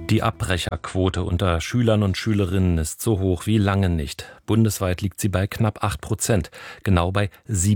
Die Abbrecherquote unter Schülern und Schülerinnen ist so hoch wie lange nicht. Bundesweit liegt sie bei knapp 8%, genau bei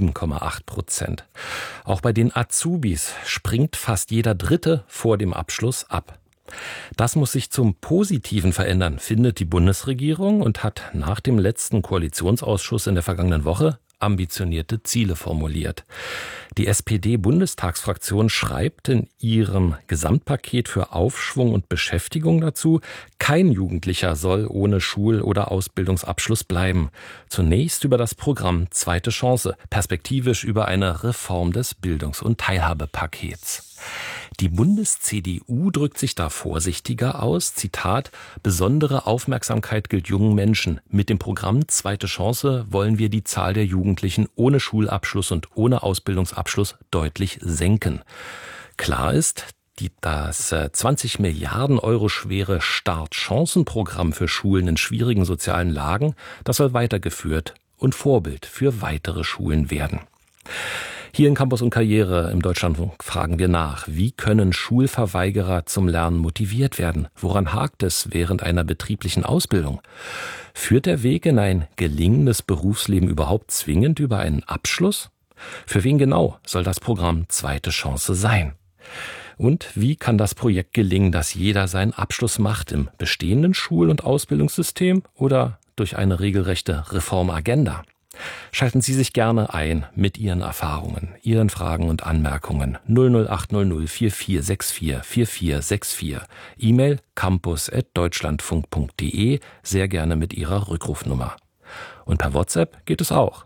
7,8%. Auch bei den Azubis springt fast jeder Dritte vor dem Abschluss ab. Das muss sich zum Positiven verändern, findet die Bundesregierung und hat nach dem letzten Koalitionsausschuss in der vergangenen Woche ambitionierte Ziele formuliert. Die SPD-Bundestagsfraktion schreibt in ihrem Gesamtpaket für Aufschwung und Beschäftigung dazu, kein Jugendlicher soll ohne Schul- oder Ausbildungsabschluss bleiben. Zunächst über das Programm Zweite Chance, perspektivisch über eine Reform des Bildungs- und Teilhabepakets. Die Bundes-CDU drückt sich da vorsichtiger aus. Zitat: Besondere Aufmerksamkeit gilt jungen Menschen. Mit dem Programm Zweite Chance wollen wir die Zahl der Jugendlichen ohne Schulabschluss und ohne Ausbildungsabschluss deutlich senken. Klar ist, das 20 Milliarden Euro schwere Start-Chancen-Programm für Schulen in schwierigen sozialen Lagen, das soll weitergeführt und Vorbild für weitere Schulen werden. Hier in Campus und Karriere im Deutschlandfunk fragen wir nach, wie können Schulverweigerer zum Lernen motiviert werden? Woran hakt es während einer betrieblichen Ausbildung? Führt der Weg in ein gelingendes Berufsleben überhaupt zwingend über einen Abschluss? Für wen genau soll das Programm Zweite Chance sein? Und wie kann das Projekt gelingen, dass jeder seinen Abschluss macht, im bestehenden Schul- und Ausbildungssystem oder durch eine regelrechte Reformagenda? Schalten Sie sich gerne ein mit Ihren Erfahrungen, Ihren Fragen und Anmerkungen. 00800 4464 4464. E-Mail campus@deutschlandfunk.de, sehr gerne mit Ihrer Rückrufnummer. Und per WhatsApp geht es auch.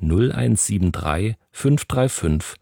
0173 535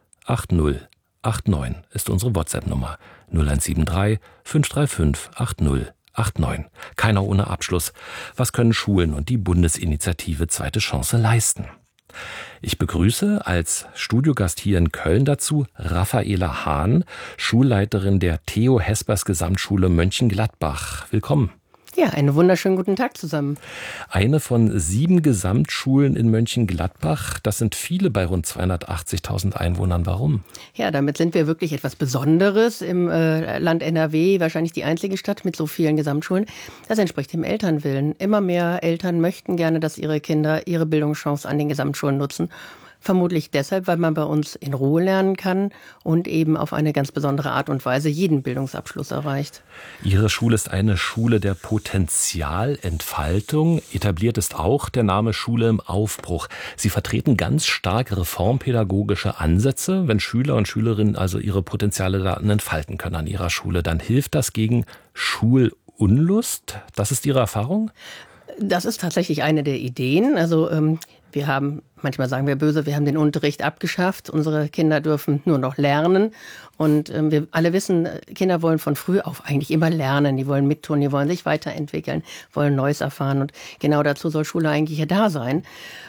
8089 ist unsere WhatsApp-Nummer. 0173 535 8089. Keiner ohne Abschluss. Was können Schulen und die Bundesinitiative Zweite Chance leisten? Ich begrüße als Studiogast hier in Köln dazu Raffaela Hahn, Schulleiterin der Theo Hespers Gesamtschule Mönchengladbach. Willkommen. Ja, einen wunderschönen guten Tag zusammen. Eine von 7 Gesamtschulen in Mönchengladbach. Das sind viele bei rund 280.000 Einwohnern. Warum? Ja, damit sind wir wirklich etwas Besonderes im Land NRW. Wahrscheinlich die einzige Stadt mit so vielen Gesamtschulen. Das entspricht dem Elternwillen. Immer mehr Eltern möchten gerne, dass ihre Kinder ihre Bildungschance an den Gesamtschulen nutzen. Vermutlich deshalb, weil man bei uns in Ruhe lernen kann und eben auf eine ganz besondere Art und Weise jeden Bildungsabschluss erreicht. Ihre Schule ist eine Schule der Potenzialentfaltung. Etabliert ist auch der Name Schule im Aufbruch. Sie vertreten ganz stark reformpädagogische Ansätze. Wenn Schüler und Schülerinnen also ihre Potenziale dann entfalten können an ihrer Schule, dann hilft das gegen Schulunlust. Das ist Ihre Erfahrung? Das ist tatsächlich eine der Ideen. Also wir haben, manchmal sagen wir böse, wir haben den Unterricht abgeschafft. Unsere Kinder dürfen nur noch lernen. Und wir alle wissen, Kinder wollen von früh auf eigentlich immer lernen. Die wollen mittun, die wollen sich weiterentwickeln, wollen Neues erfahren. Und genau dazu soll Schule eigentlich ja da sein.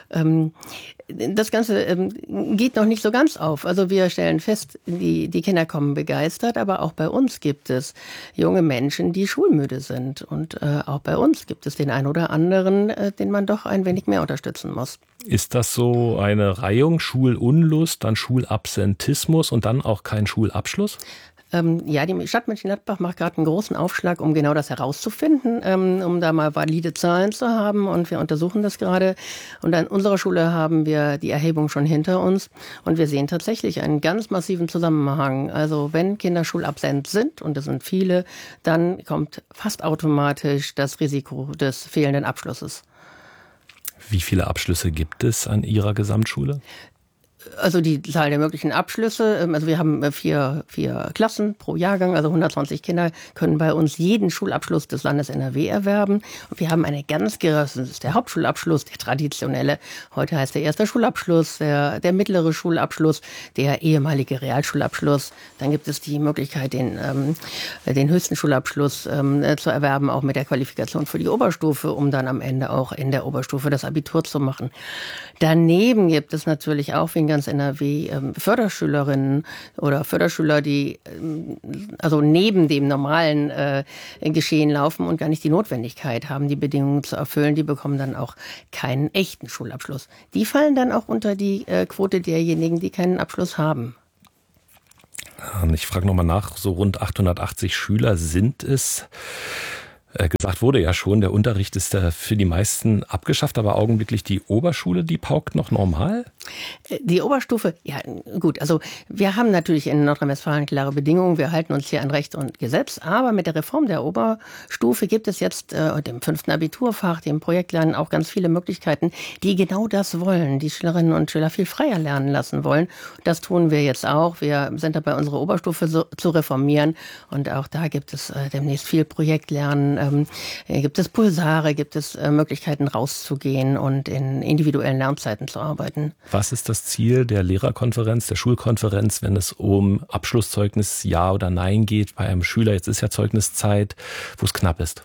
Das Ganze geht noch nicht so ganz auf. Also wir stellen fest, die Kinder kommen begeistert, aber auch bei uns gibt es junge Menschen, die schulmüde sind. Und auch bei uns gibt es den einen oder anderen, den man doch ein wenig mehr unterstützen muss. Ist das so eine Reihung? Schulunlust, dann Schulabsentismus und dann auch kein Schulabschluss? Ja, die Stadt Mönchengladbach macht gerade einen großen Aufschlag, um genau das herauszufinden, um da mal valide Zahlen zu haben. Und wir untersuchen das gerade. Und an unserer Schule haben wir die Erhebung schon hinter uns. Und wir sehen tatsächlich einen ganz massiven Zusammenhang. Also wenn Kinder schulabsent sind, und das sind viele, dann kommt fast automatisch das Risiko des fehlenden Abschlusses. Wie viele Abschlüsse gibt es an Ihrer Gesamtschule? Also die Zahl der möglichen Abschlüsse, also wir haben vier Klassen pro Jahrgang, also 120 Kinder können bei uns jeden Schulabschluss des Landes NRW erwerben. Und wir haben eine das ist der Hauptschulabschluss, der traditionelle. Heute heißt der erste Schulabschluss, der mittlere Schulabschluss, der ehemalige Realschulabschluss. Dann gibt es die Möglichkeit, den höchsten Schulabschluss zu erwerben, auch mit der Qualifikation für die Oberstufe, um dann am Ende auch in der Oberstufe das Abitur zu machen. Daneben gibt es natürlich auch, wie in ganz NRW, Förderschülerinnen oder Förderschüler, die also neben dem normalen Geschehen laufen und gar nicht die Notwendigkeit haben, die Bedingungen zu erfüllen. Die bekommen dann auch keinen echten Schulabschluss. Die fallen dann auch unter die Quote derjenigen, die keinen Abschluss haben. Ich frage nochmal nach, so rund 880 Schüler sind es. Gesagt wurde ja schon, der Unterricht ist für die meisten abgeschafft, aber augenblicklich die Oberschule, die paukt noch normal? Die Oberstufe, ja gut, also wir haben natürlich in Nordrhein-Westfalen klare Bedingungen, wir halten uns hier an Recht und Gesetz, aber mit der Reform der Oberstufe gibt es jetzt dem 5. Abiturfach, dem Projektlernen auch ganz viele Möglichkeiten, die genau das wollen, die Schülerinnen und Schüler viel freier lernen lassen wollen. Das tun wir jetzt auch, wir sind dabei, unsere Oberstufe zu reformieren und auch da gibt es demnächst viel Projektlernen. Gibt es Pulsare, gibt es Möglichkeiten rauszugehen und in individuellen Lernzeiten zu arbeiten. Was ist das Ziel der Lehrerkonferenz, der Schulkonferenz, wenn es um Abschlusszeugnis Ja oder Nein geht bei einem Schüler? Jetzt ist ja Zeugniszeit, wo es knapp ist.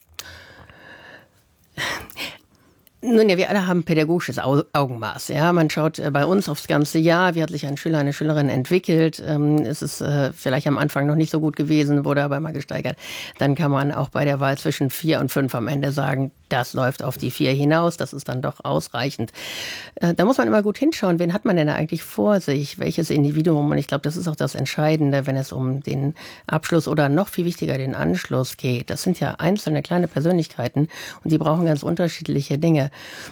Nun ja, wir alle haben pädagogisches Augenmaß. Ja, man schaut bei uns aufs ganze Jahr, wie hat sich ein Schüler, eine Schülerin entwickelt. Es ist vielleicht am Anfang noch nicht so gut gewesen, wurde aber mal gesteigert. Dann kann man auch bei der Wahl zwischen 4 und 5 am Ende sagen, das läuft auf die 4 hinaus, das ist dann doch ausreichend. Da muss man immer gut hinschauen, wen hat man denn da eigentlich vor sich, welches Individuum? Und ich glaube, das ist auch das Entscheidende, wenn es um den Abschluss oder noch viel wichtiger den Anschluss geht. Das sind ja einzelne kleine Persönlichkeiten und die brauchen ganz unterschiedliche Dinge.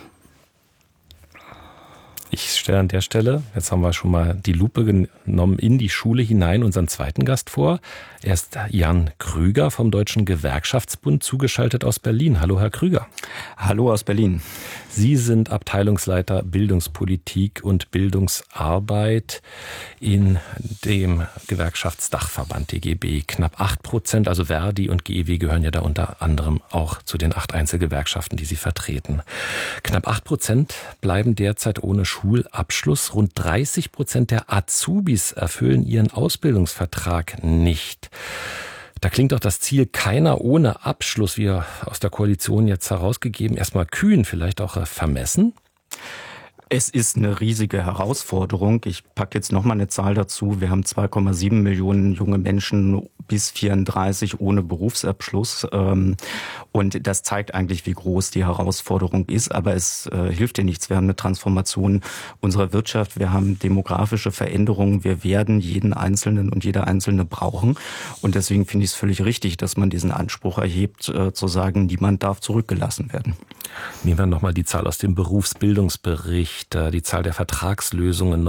Ich stelle an der Stelle, jetzt haben wir schon mal die Lupe genommen, in die Schule hinein unseren zweiten Gast vor. Er ist Jan Krüger vom Deutschen Gewerkschaftsbund, zugeschaltet aus Berlin. Hallo, Herr Krüger. Hallo aus Berlin. Sie sind Abteilungsleiter Bildungspolitik und Bildungsarbeit in dem Gewerkschaftsdachverband DGB. Knapp 8%, also Verdi und GEW gehören ja da unter anderem auch zu den 8 Einzelgewerkschaften, die Sie vertreten. Knapp 8% bleiben derzeit ohne Schulabschluss. Rund 30% der Azubis erfüllen ihren Ausbildungsvertrag nicht. Da klingt doch das Ziel keiner ohne Abschluss, wie aus der Koalition jetzt herausgegeben, erstmal kühn, vielleicht auch vermessen. Es ist eine riesige Herausforderung. Ich packe jetzt nochmal eine Zahl dazu. Wir haben 2,7 Millionen junge Menschen bis 34 ohne Berufsabschluss. Und das zeigt eigentlich, wie groß die Herausforderung ist. Aber es hilft dir nichts. Wir haben eine Transformation unserer Wirtschaft. Wir haben demografische Veränderungen. Wir werden jeden Einzelnen und jede Einzelne brauchen. Und deswegen finde ich es völlig richtig, dass man diesen Anspruch erhebt, zu sagen, niemand darf zurückgelassen werden. Nehmen wir nochmal die Zahl aus dem Berufsbildungsbericht. Die Zahl der Vertragslösungen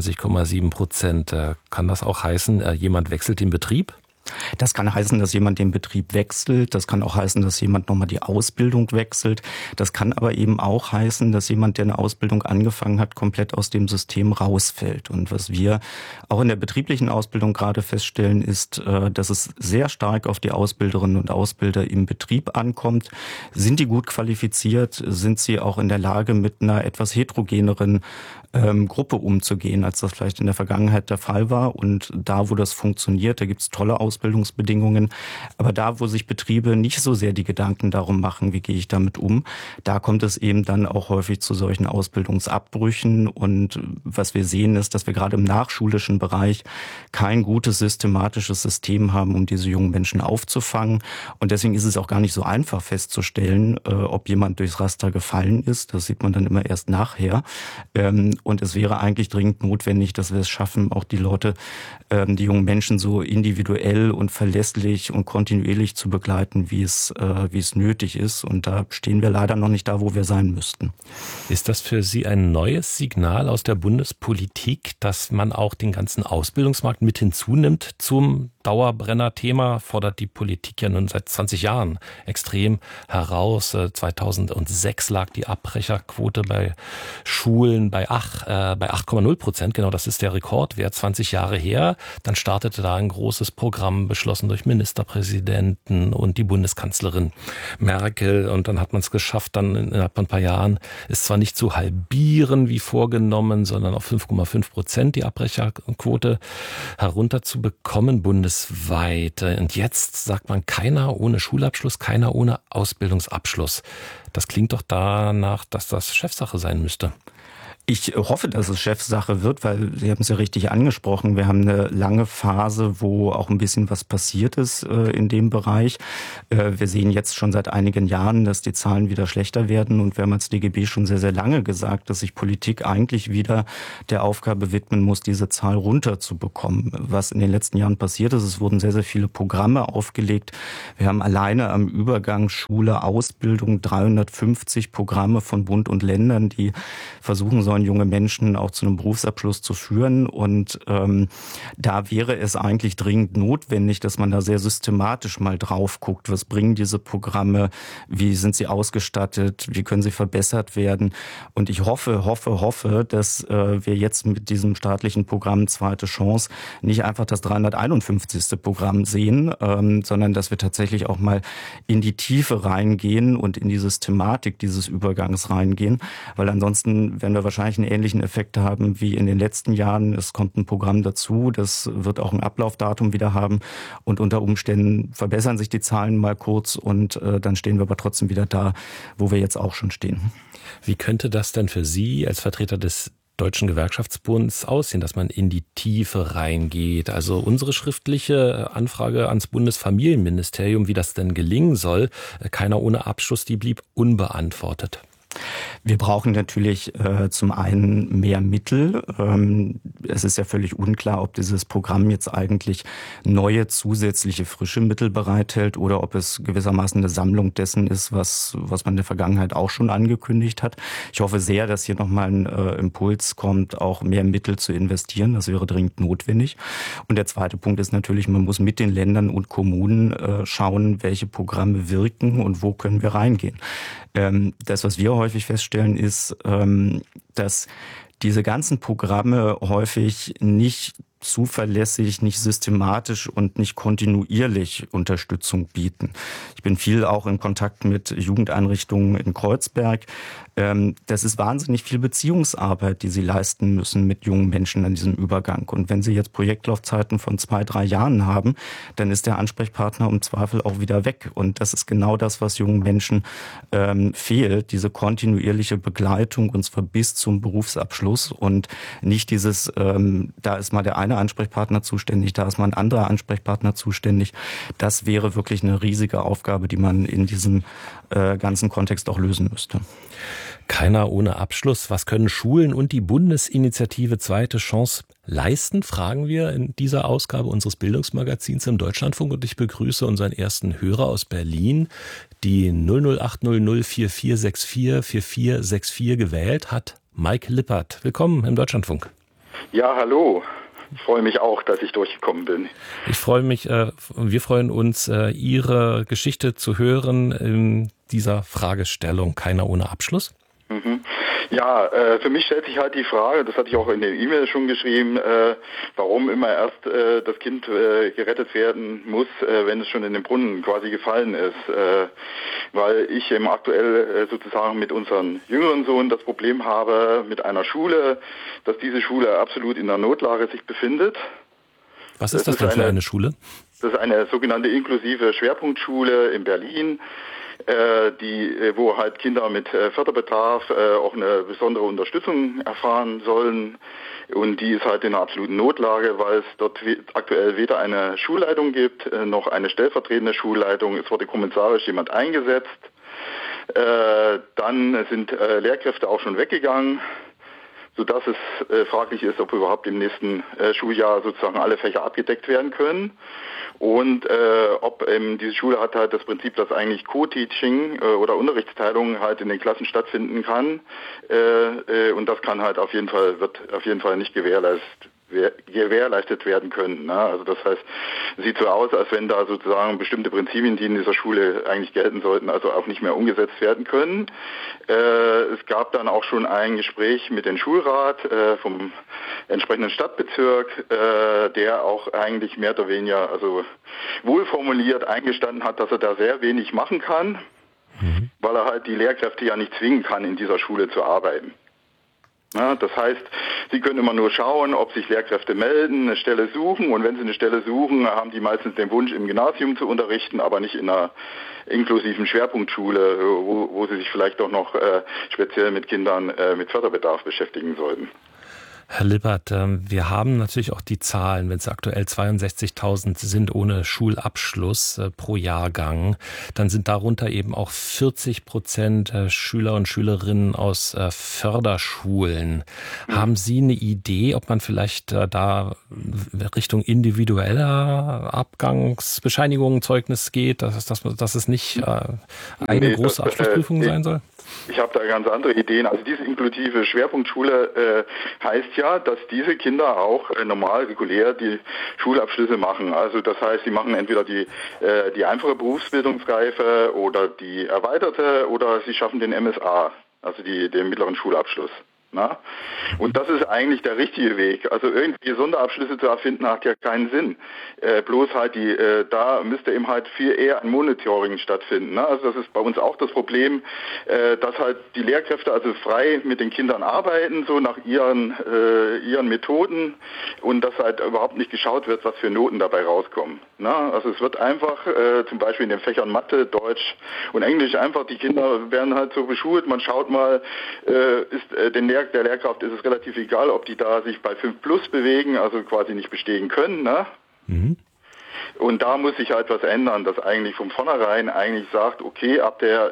29,7%. Kann das auch heißen, jemand wechselt den Betrieb? Das kann heißen, dass jemand den Betrieb wechselt. Das kann auch heißen, dass jemand nochmal die Ausbildung wechselt. Das kann aber eben auch heißen, dass jemand, der eine Ausbildung angefangen hat, komplett aus dem System rausfällt. Und was wir auch in der betrieblichen Ausbildung gerade feststellen, ist, dass es sehr stark auf die Ausbilderinnen und Ausbilder im Betrieb ankommt. Sind die gut qualifiziert? Sind sie auch in der Lage, mit einer etwas heterogeneren Gruppe umzugehen, als das vielleicht in der Vergangenheit der Fall war? Und da, wo das funktioniert, da gibt es tolle Ausbildungsbedingungen. Aber da, wo sich Betriebe nicht so sehr die Gedanken darum machen, wie gehe ich damit um, da kommt es eben dann auch häufig zu solchen Ausbildungsabbrüchen. Und was wir sehen, ist, dass wir gerade im nachschulischen Bereich kein gutes systematisches System haben, um diese jungen Menschen aufzufangen. Und deswegen ist es auch gar nicht so einfach festzustellen, ob jemand durchs Raster gefallen ist. Das sieht man dann immer erst nachher. Und es wäre eigentlich dringend notwendig, dass wir es schaffen, auch die Leute, die jungen Menschen so individuell und verlässlich und kontinuierlich zu begleiten, wie es nötig ist. Und da stehen wir leider noch nicht da, wo wir sein müssten. Ist das für Sie ein neues Signal aus der Bundespolitik, dass man auch den ganzen Ausbildungsmarkt mit hinzunimmt zum Dauerbrenner-Thema? Fordert die Politik ja nun seit 20 Jahren extrem heraus. 2006 lag die Abbrecherquote bei Schulen bei 8,0%. Genau, das ist der Rekordwert, 20 Jahre her. Dann startete da ein großes Programm, beschlossen durch Ministerpräsidenten und die Bundeskanzlerin Merkel. Und dann hat man es geschafft, dann innerhalb von ein paar Jahren ist zwar nicht zu halbieren wie vorgenommen, sondern auf 5,5% die Abbrecherquote herunterzubekommen bundesweit. Und jetzt sagt man, keiner ohne Schulabschluss, keiner ohne Ausbildungsabschluss. Das klingt doch danach, dass das Chefsache sein müsste. Ich hoffe, dass es Chefsache wird, weil Sie haben es ja richtig angesprochen. Wir haben eine lange Phase, wo auch ein bisschen was passiert ist in dem Bereich. Wir sehen jetzt schon seit einigen Jahren, dass die Zahlen wieder schlechter werden. Und wir haben als DGB schon sehr, sehr lange gesagt, dass sich Politik eigentlich wieder der Aufgabe widmen muss, diese Zahl runterzubekommen. Was in den letzten Jahren passiert ist, es wurden sehr, sehr viele Programme aufgelegt. Wir haben alleine am Übergang Schule, Ausbildung 350 Programme von Bund und Ländern, die versuchen sollen, junge Menschen auch zu einem Berufsabschluss zu führen. Und da wäre es eigentlich dringend notwendig, dass man da sehr systematisch mal drauf guckt. Was bringen diese Programme? Wie sind sie ausgestattet? Wie können sie verbessert werden? Und ich hoffe, dass wir jetzt mit diesem staatlichen Programm Zweite Chance nicht einfach das 351. Programm sehen, sondern dass wir tatsächlich auch mal in die Tiefe reingehen und in die Systematik dieses Übergangs reingehen. Weil ansonsten werden wir wahrscheinlich einen ähnlichen Effekt haben wie in den letzten Jahren. Es kommt ein Programm dazu, das wird auch ein Ablaufdatum wieder haben und unter Umständen verbessern sich die Zahlen mal kurz und dann stehen wir aber trotzdem wieder da, wo wir jetzt auch schon stehen. Wie könnte das denn für Sie als Vertreter des Deutschen Gewerkschaftsbunds aussehen, dass man in die Tiefe reingeht? Also unsere schriftliche Anfrage ans Bundesfamilienministerium, wie das denn gelingen soll, keiner ohne Abschluss, die blieb unbeantwortet. Wir brauchen natürlich zum einen mehr Mittel. Es ist ja völlig unklar, ob dieses Programm jetzt eigentlich neue, zusätzliche, frische Mittel bereithält oder ob es gewissermaßen eine Sammlung dessen ist, was man in der Vergangenheit auch schon angekündigt hat. Ich hoffe sehr, dass hier nochmal ein Impuls kommt, auch mehr Mittel zu investieren. Das wäre dringend notwendig. Und der zweite Punkt ist natürlich, man muss mit den Ländern und Kommunen schauen, welche Programme wirken und wo können wir reingehen. Das, was wir häufig feststellen, ist, dass diese ganzen Programme häufig nicht zuverlässig, nicht systematisch und nicht kontinuierlich Unterstützung bieten. Ich bin viel auch in Kontakt mit Jugendeinrichtungen in Kreuzberg. Das ist wahnsinnig viel Beziehungsarbeit, die sie leisten müssen mit jungen Menschen an diesem Übergang. Und wenn sie jetzt Projektlaufzeiten von 2-3 Jahren haben, dann ist der Ansprechpartner im Zweifel auch wieder weg. Und das ist genau das, was jungen Menschen fehlt, diese kontinuierliche Begleitung, und zwar bis zum Berufsabschluss und nicht dieses, da ist mal der eine Ansprechpartner zuständig, da ist mal ein anderer Ansprechpartner zuständig. Das wäre wirklich eine riesige Aufgabe, die man in diesem ganzen Kontext auch lösen müsste. Keiner ohne Abschluss. Was können Schulen und die Bundesinitiative Zweite Chance leisten, fragen wir in dieser Ausgabe unseres Bildungsmagazins im Deutschlandfunk. Und ich begrüße unseren ersten Hörer aus Berlin, die 0080044644464 gewählt hat. Mike Lippert, willkommen im Deutschlandfunk. Ja, hallo. Ich freue mich auch, dass ich durchgekommen bin. Ich freue mich, wir freuen uns, Ihre Geschichte zu hören in dieser Fragestellung Keiner ohne Abschluss. Ja, für mich stellt sich halt die Frage, das hatte ich auch in der E-Mail schon geschrieben, warum immer erst das Kind gerettet werden muss, wenn es schon in den Brunnen quasi gefallen ist. Weil ich eben aktuell sozusagen mit unserem jüngeren Sohn das Problem habe mit einer Schule, dass diese Schule absolut in der Notlage sich befindet. Was ist das denn für eine Schule? Das ist eine sogenannte inklusive Schwerpunktschule in Berlin, wo halt Kinder mit Förderbedarf auch eine besondere Unterstützung erfahren sollen. Und die ist halt in einer absoluten Notlage, weil es dort aktuell weder eine Schulleitung gibt, noch eine stellvertretende Schulleitung. Es wurde kommissarisch jemand eingesetzt. Dann sind Lehrkräfte auch schon weggegangen, sodass es fraglich ist, ob überhaupt im nächsten Schuljahr sozusagen alle Fächer abgedeckt werden können. Und ob diese Schule hat halt das Prinzip, dass eigentlich Co-Teaching oder Unterrichtsteilung halt in den Klassen stattfinden kann. Und das kann halt wird auf jeden Fall nicht gewährleistet werden können. Ne? Also das heißt, es sieht so aus, als wenn da sozusagen bestimmte Prinzipien, die in dieser Schule eigentlich gelten sollten, also auch nicht mehr umgesetzt werden können. Es gab dann auch schon ein Gespräch mit dem Schulrat vom entsprechenden Stadtbezirk, der auch eigentlich mehr oder weniger, also wohlformuliert eingestanden hat, dass er da sehr wenig machen kann, weil er halt die Lehrkräfte ja nicht zwingen kann, in dieser Schule zu arbeiten. Ja, das heißt, Sie können immer nur schauen, ob sich Lehrkräfte melden, eine Stelle suchen, und wenn Sie eine Stelle suchen, haben die meistens den Wunsch, im Gymnasium zu unterrichten, aber nicht in einer inklusiven Schwerpunktschule, wo Sie sich vielleicht auch noch speziell mit Kindern mit Förderbedarf beschäftigen sollten. Herr Lippert, wir haben natürlich auch die Zahlen, wenn es aktuell 62.000 sind ohne Schulabschluss pro Jahrgang, dann sind darunter eben auch 40% Schüler und Schülerinnen aus Förderschulen. Haben Sie eine Idee, ob man vielleicht da Richtung individueller Abgangsbescheinigungen, Zeugnis geht, dass es nicht eine große Abschlussprüfung sein soll? Ich habe da ganz andere Ideen. Also diese inklusive Schwerpunktschule heißt ja, dass diese Kinder auch normal, regulär die Schulabschlüsse machen. Also das heißt, sie machen entweder die einfache Berufsbildungsreife oder die erweiterte, oder sie schaffen den MSA, also den mittleren Schulabschluss. Na? Und das ist eigentlich der richtige Weg. Also irgendwie Sonderabschlüsse zu erfinden, hat ja keinen Sinn. Bloß halt da müsste eben halt viel eher ein Monitoring stattfinden. Ne? Also das ist bei uns auch das Problem, dass halt die Lehrkräfte also frei mit den Kindern arbeiten, so nach ihren Methoden, und dass halt überhaupt nicht geschaut wird, was für Noten dabei rauskommen. Ne? Also es wird einfach zum Beispiel in den Fächern Mathe, Deutsch und Englisch einfach, die Kinder werden halt so beschult, man schaut mal, der Lehrkraft ist es relativ egal, ob die da sich bei 5 plus bewegen, also quasi nicht bestehen können. Ne? Mhm. Und da muss sich halt was ändern, dass eigentlich von vornherein eigentlich sagt, okay, ab der,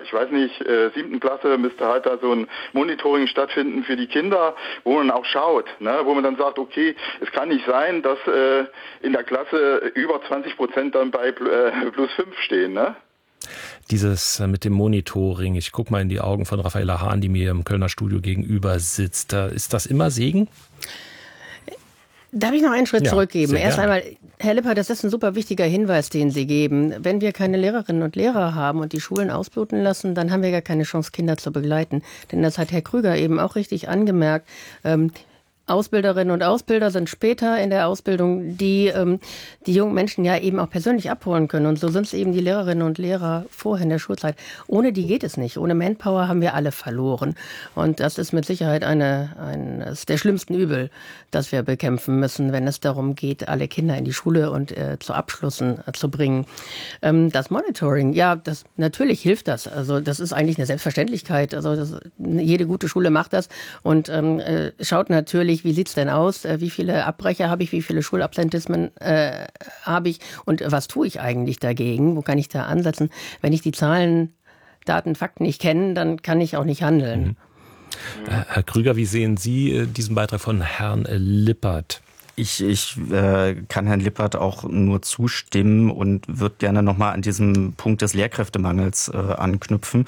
7. Klasse müsste halt da so ein Monitoring stattfinden für die Kinder, wo man auch schaut, ne? Wo man dann sagt, okay, es kann nicht sein, dass in der Klasse über 20% dann bei plus 5 stehen, ne? Dieses mit dem Monitoring, ich gucke mal in die Augen von Raffaella Hahn, die mir im Kölner Studio gegenüber sitzt. Ist das immer Segen? Darf ich noch einen Schritt zurückgeben? Erst einmal, Herr Lippert, das ist ein super wichtiger Hinweis, den Sie geben. Wenn wir keine Lehrerinnen und Lehrer haben und die Schulen ausbluten lassen, dann haben wir gar keine Chance, Kinder zu begleiten. Denn das hat Herr Krüger eben auch richtig angemerkt. Ausbilderinnen und Ausbilder sind später in der Ausbildung, die jungen Menschen ja eben auch persönlich abholen können. Und so sind es eben die Lehrerinnen und Lehrer vorher in der Schulzeit. Ohne die geht es nicht. Ohne Manpower haben wir alle verloren. Und das ist mit Sicherheit eines der schlimmsten Übel, das wir bekämpfen müssen, wenn es darum geht, alle Kinder in die Schule und zu Abschlüssen zu bringen. Das Monitoring, natürlich hilft das. Also das ist eigentlich eine Selbstverständlichkeit. Also jede gute Schule macht das und schaut natürlich, wie sieht's denn aus? Wie viele Abbrecher habe ich? Wie viele Schulabsentismen habe ich? Und was tue ich eigentlich dagegen? Wo kann ich da ansetzen? Wenn ich die Zahlen, Daten, Fakten nicht kenne, dann kann ich auch nicht handeln. Herr Krüger, wie sehen Sie diesen Beitrag von Herrn Lippert? Ich kann Herrn Lippert auch nur zustimmen und würde gerne nochmal an diesem Punkt des Lehrkräftemangels anknüpfen.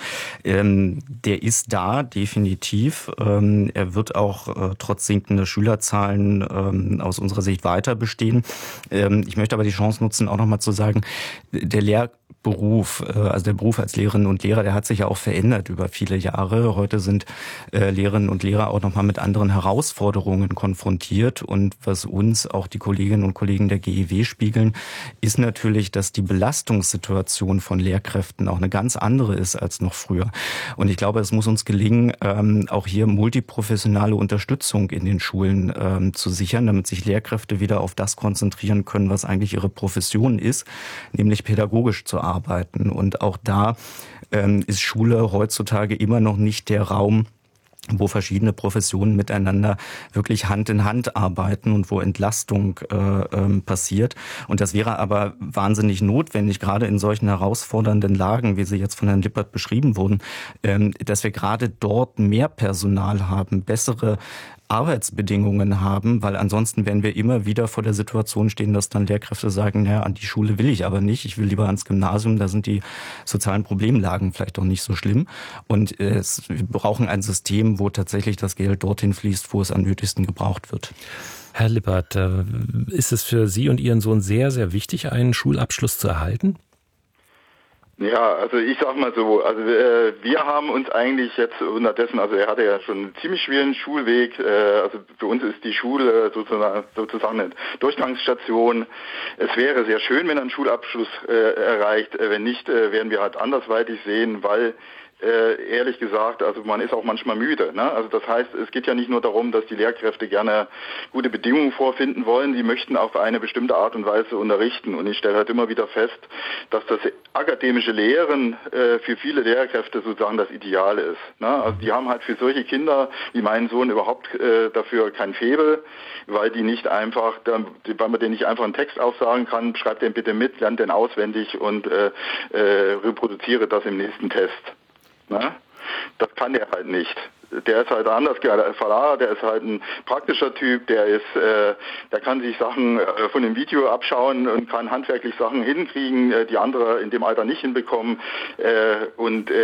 Der ist da, definitiv. Er wird auch trotz sinkender Schülerzahlen aus unserer Sicht weiter bestehen. Ich möchte aber die Chance nutzen, auch nochmal zu sagen, der Lehrberuf, also der Beruf als Lehrerinnen und Lehrer, der hat sich ja auch verändert über viele Jahre. Heute sind Lehrerinnen und Lehrer auch nochmal mit anderen Herausforderungen konfrontiert. Und was uns auch die Kolleginnen und Kollegen der GEW spiegeln, ist natürlich, dass die Belastungssituation von Lehrkräften auch eine ganz andere ist als noch früher. Und ich glaube, es muss uns gelingen, auch hier multiprofessionale Unterstützung in den Schulen zu sichern, damit sich Lehrkräfte wieder auf das konzentrieren können, was eigentlich ihre Profession ist, nämlich pädagogisch zu arbeiten. Und auch da ist Schule heutzutage immer noch nicht der Raum, wo verschiedene Professionen miteinander wirklich Hand in Hand arbeiten und wo Entlastung passiert. Und das wäre aber wahnsinnig notwendig, gerade in solchen herausfordernden Lagen, wie sie jetzt von Herrn Lippert beschrieben wurden, dass wir gerade dort mehr Personal haben, bessere Arbeitsbedingungen haben, weil ansonsten werden wir immer wieder vor der Situation stehen, dass dann Lehrkräfte sagen, an die Schule will ich aber nicht, ich will lieber ans Gymnasium, da sind die sozialen Problemlagen vielleicht auch nicht so schlimm. Und wir brauchen ein System, wo tatsächlich das Geld dorthin fließt, wo es am nötigsten gebraucht wird. Herr Lippert, ist es für Sie und Ihren Sohn sehr, sehr wichtig, einen Schulabschluss zu erhalten? Ja, also ich sag mal so, also wir haben uns eigentlich jetzt unterdessen, also er hatte ja schon einen ziemlich schweren Schulweg, also für uns ist die Schule sozusagen eine Durchgangsstation. Es wäre sehr schön, wenn er einen Schulabschluss erreicht, wenn nicht, werden wir halt andersweitig sehen, weil ehrlich gesagt, also man ist auch manchmal müde. Ne? Also das heißt, es geht ja nicht nur darum, dass die Lehrkräfte gerne gute Bedingungen vorfinden wollen, die möchten auf eine bestimmte Art und Weise unterrichten. Und ich stelle halt immer wieder fest, dass das akademische Lehren für viele Lehrkräfte sozusagen das Ideal ist. Ne? Also die haben halt für solche Kinder wie meinen Sohn überhaupt dafür kein Faible, weil die nicht einfach, weil man denen nicht einfach einen Text aufsagen kann, schreibt den bitte mit, lernt den auswendig und reproduziere das im nächsten Test. Ne? Das kann der halt nicht. Der ist halt anders, der Verlahrer, der ist halt ein praktischer Typ, der kann sich Sachen von dem Video abschauen und kann handwerklich Sachen hinkriegen, die andere in dem Alter nicht hinbekommen. Und